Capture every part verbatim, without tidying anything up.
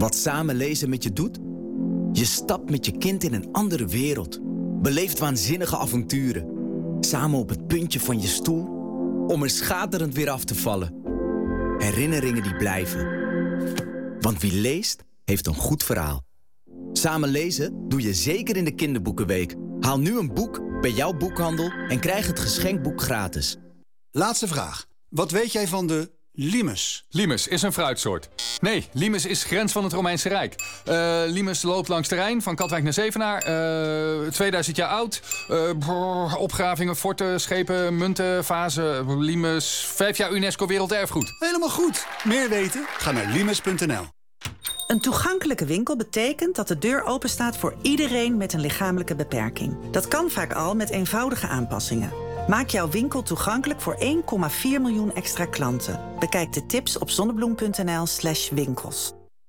Wat samen lezen met je doet? Je stapt met je kind in een andere wereld. Beleeft waanzinnige avonturen. Samen op het puntje van je stoel, om er schaterend weer af te vallen. Herinneringen die blijven. Want wie leest, heeft een goed verhaal. Samen lezen doe je zeker in de kinderboekenweek. Haal nu een boek bij jouw boekhandel en krijg het geschenkboek gratis. Laatste vraag. Wat weet jij van de limes? Limes is een fruitsoort. Nee, limes is grens van het Romeinse Rijk. Uh, limes loopt langs de Rijn, van Katwijk naar Zevenaar. Uh, tweeduizend jaar oud. Uh, brrr, opgravingen, forten, schepen, munten, vazen. Limes, vijf jaar UNESCO Werelderfgoed. Helemaal goed. Meer weten? Ga naar limes punt n l. Een toegankelijke winkel betekent dat de deur openstaat voor iedereen met een lichamelijke beperking. Dat kan vaak al met eenvoudige aanpassingen. Maak jouw winkel toegankelijk voor één komma vier miljoen extra klanten. Bekijk de tips op zonnebloem punt n l slash winkels.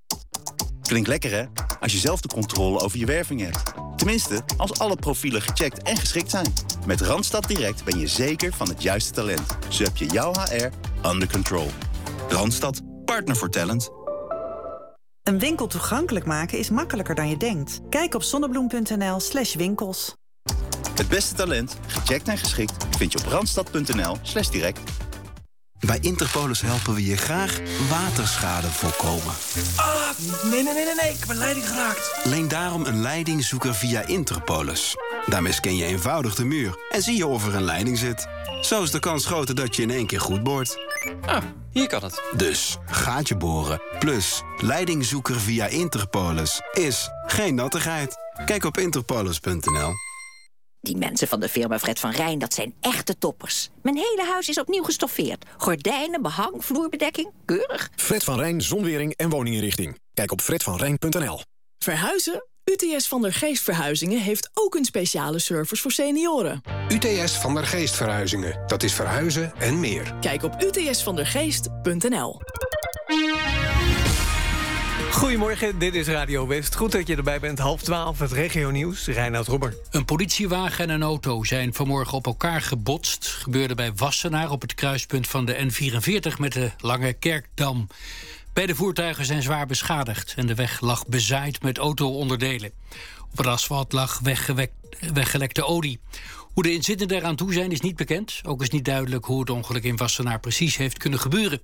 Klinkt lekker, hè? Als je zelf de controle over je werving hebt. Tenminste, als alle profielen gecheckt en geschikt zijn. Met Randstad Direct ben je zeker van het juiste talent. Zo heb je jouw H R under control. Randstad, partner voor talent. Een winkel toegankelijk maken is makkelijker dan je denkt. Kijk op zonnebloem punt n l slash winkels. Het beste talent, gecheckt en geschikt, vind je op randstad punt n l slash direct. Bij Interpolis helpen we je graag waterschade voorkomen. Ah, nee, nee, nee, nee, ik heb een leiding geraakt. Leen daarom een leidingzoeker via Interpolis. Daarmee scan je eenvoudig de muur en zie je of er een leiding zit. Zo is de kans groter dat je in één keer goed boort. Ah, hier kan het. Dus gaatje boren plus leidingzoeker via Interpolis is geen nattigheid. Kijk op interpolis punt n l. Die mensen van de firma Fred van Rijn, dat zijn echte toppers. Mijn hele huis is opnieuw gestoffeerd. Gordijnen, behang, vloerbedekking, keurig. Fred van Rijn Zonwering en woninginrichting. Kijk op fred van rijn punt n l. Verhuizen? U T S van der Geest Verhuizingen heeft ook een speciale service voor senioren. U T S van der Geest Verhuizingen. Dat is verhuizen en meer. Kijk op u t s van der geest punt n l. Goedemorgen, dit is Radio West. Goed dat je erbij bent. Half twaalf, het regionieuws. Reinoud Robber. Een politiewagen en een auto zijn vanmorgen op elkaar gebotst. Gebeurde bij Wassenaar op het kruispunt van de N vierenveertig met de Lange Kerkdam. Beide voertuigen zijn zwaar beschadigd en de weg lag bezaaid met auto-onderdelen. Op het asfalt lag weggelekte olie. Hoe de inzittenden eraan toe zijn is niet bekend. Ook is niet duidelijk hoe het ongeluk in Wassenaar precies heeft kunnen gebeuren.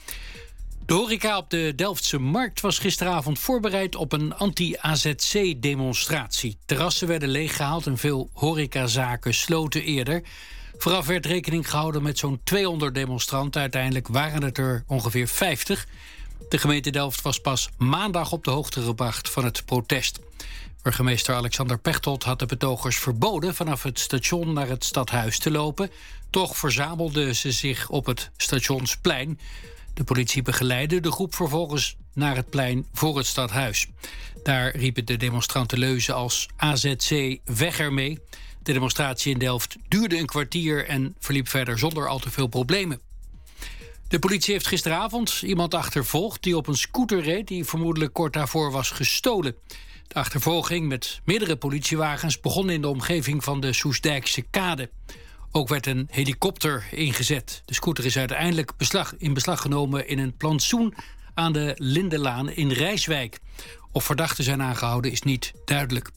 De horeca op de Delftse Markt was gisteravond voorbereid op een anti-A Z C-demonstratie. Terrassen werden leeggehaald en veel horecazaken sloten eerder. Vooraf werd rekening gehouden met zo'n tweehonderd demonstranten. Uiteindelijk waren het er ongeveer vijftig. De gemeente Delft was pas maandag op de hoogte gebracht van het protest. Burgemeester Alexander Pechtold had de betogers verboden vanaf het station naar het stadhuis te lopen. Toch verzamelden ze zich op het stationsplein. De politie begeleidde de groep vervolgens naar het plein voor het stadhuis. Daar riepen de demonstranten leuzen als A Z C weg ermee. De demonstratie in Delft duurde een kwartier en verliep verder zonder al te veel problemen. De politie heeft gisteravond iemand achtervolgd die op een scooter reed die vermoedelijk kort daarvoor was gestolen. De achtervolging met meerdere politiewagens begon in de omgeving van de Soestdijkse kade. Ook werd een helikopter ingezet. De scooter is uiteindelijk beslag, in beslag genomen in een plantsoen aan de Lindenlaan in Rijswijk. Of verdachten zijn aangehouden is niet duidelijk.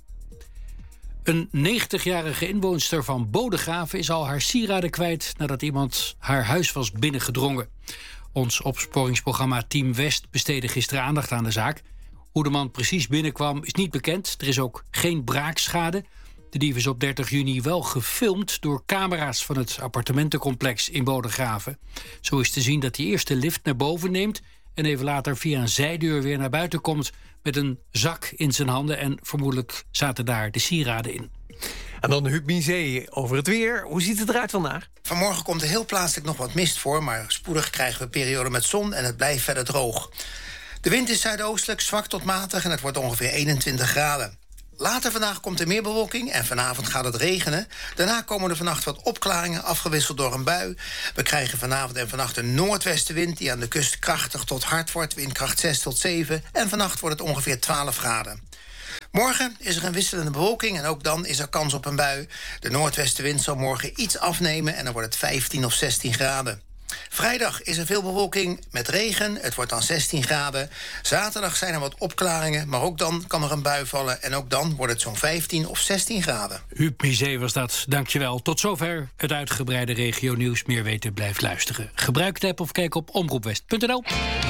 Een negentigjarige inwoonster van Bodegraven is al haar sieraden kwijt nadat iemand haar huis was binnengedrongen. Ons opsporingsprogramma Team West besteedde gisteren aandacht aan de zaak. Hoe de man precies binnenkwam is niet bekend. Er is ook geen braakschade. De dief is op dertig juni wel gefilmd door camera's van het appartementencomplex in Bodegraven. Zo is te zien dat hij eerst de lift naar boven neemt en even later via een zijdeur weer naar buiten komt met een zak in zijn handen en vermoedelijk zaten daar de sieraden in. En dan Huub Miezee over het weer. Hoe ziet het eruit vandaag? Vanmorgen komt er heel plaatselijk nog wat mist voor, maar spoedig krijgen we een periode met zon en het blijft verder droog. De wind is zuidoostelijk, zwak tot matig en het wordt ongeveer eenentwintig graden. Later vandaag komt er meer bewolking en vanavond gaat het regenen. Daarna komen er vannacht wat opklaringen, afgewisseld door een bui. We krijgen vanavond en vannacht een noordwestenwind die aan de kust krachtig tot hard wordt, windkracht zes tot zeven. En vannacht wordt het ongeveer twaalf graden. Morgen is er een wisselende bewolking en ook dan is er kans op een bui. De noordwestenwind zal morgen iets afnemen en dan wordt het vijftien of zestien graden. Vrijdag is er veel bewolking met regen. Het wordt dan zestien graden. Zaterdag zijn er wat opklaringen, maar ook dan kan er een bui vallen. En ook dan wordt het zo'n vijftien of zestien graden. Huub Misé was dat, dankjewel. Tot zover het uitgebreide regionieuws. Meer weten, blijf luisteren. Gebruik de app of kijk op omroepwest punt n l.